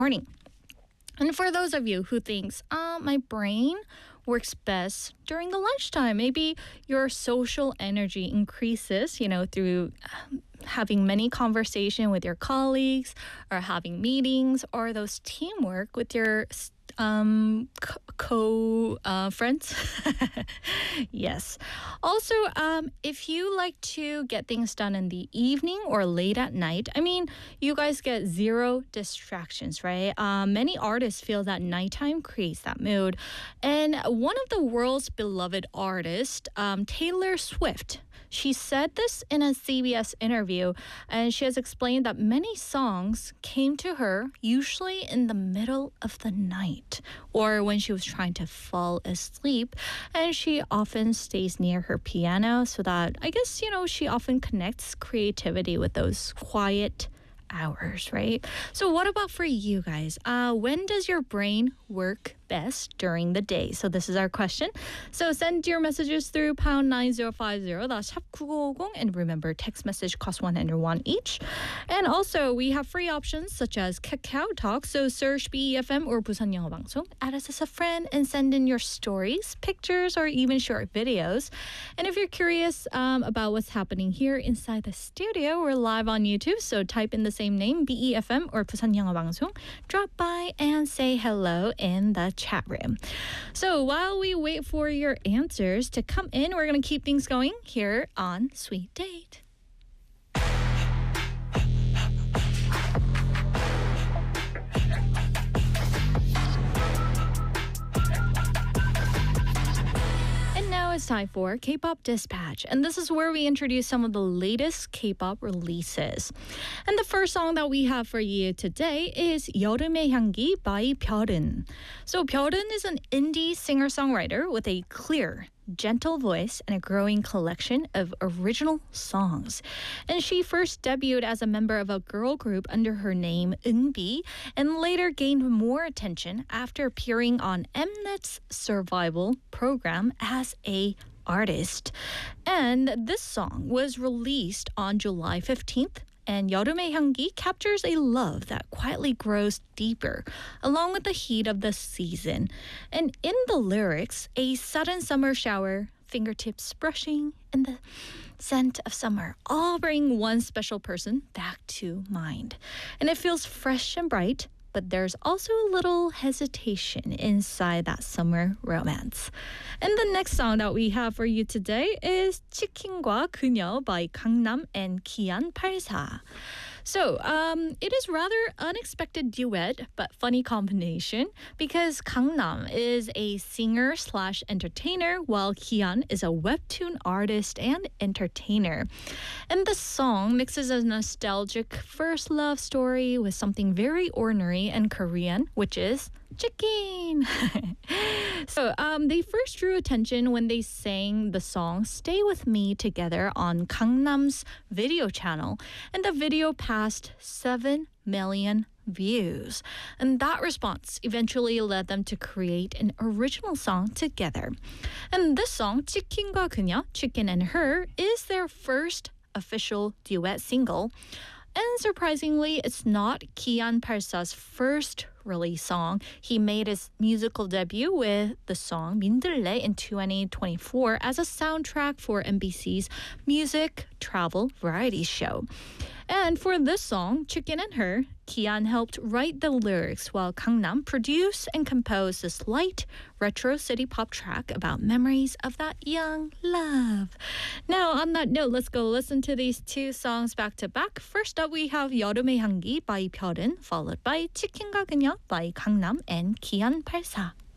morning. And for those of you who thinks, my brain works best during the lunchtime, maybe your social energy increases, through having many conversation with your colleagues or having meetings or those teamwork with your friends. Yes. Also, if you like to get things done in the evening or late at night, you guys get zero distractions, right? Many artists feel that nighttime creates that mood. And one of the world's beloved artists, Taylor Swift, she said this in a CBS interview, and she has explained that many songs came to her usually in the middle of the night or when she was trying to fall asleep. And she often stays near her piano so that, she often connects creativity with those quiet hours, right? So what about for you guys? When does your brain work best during the day? So this is our question. So send your messages through pound 9050, that's 샵 9950, and remember, text message costs 101 each. And also, we have free options such as Kakao Talk. So search BEFM or Busan 영어 방송, add us as a friend, and send in your stories, pictures, or even short videos. And if you're curious about what's happening here inside the studio, we're live on YouTube. So type in the same name, BEFM or Busan 영어 방송. Drop by and say hello in the chat room. So while we wait for your answers to come in, we're going to keep things going here on Sweet Date. It's time for K-pop Dispatch, and this is where we introduce some of the latest K-pop releases. And the first song that we have for you today is 여름의 향기 by 별은. So 별은 is an indie singer-songwriter with a clear, gentle voice and a growing collection of original songs. And she first debuted as a member of a girl group under her name Eunbi, and later gained more attention after appearing on Mnet's survival program as a artist. And this song was released on July 15th. And 여름의 향기 captures a love that quietly grows deeper, along with the heat of the season. And in the lyrics, a sudden summer shower, fingertips brushing, and the scent of summer all bring one special person back to mind. And it feels fresh and bright, but there's also a little hesitation inside that summer romance. And the next song that we have for you today is 치킨과 그녀 by Gangnam and Kian 84. So, it is rather unexpected duet, but funny combination because Gangnam is a singer/entertainer while Kian is a webtoon artist and entertainer. And the song mixes a nostalgic first love story with something very ordinary and Korean, which is chicken. So they first drew attention when they sang the song Stay With Me together on Gangnam's video channel, and the video passed 7 million views. And that response eventually led them to create an original song together. And this song, 치킨과 그녀, Chicken and Her, is their first official duet single. And surprisingly, it's not Kian 84's first release song. He made his musical debut with the song 민들레 in 2024 as a soundtrack for MBC's music travel variety show. And for this song, Chicken and Her, Kian helped write the lyrics while Gangnam produced and composed this light, retro city pop track about memories of that young love. Now, on that note, let's go listen to these two songs back to back. First up, we have 여름의 향기 by 별은, followed by 치킨과 그녀 by Gangnam and Kian 84.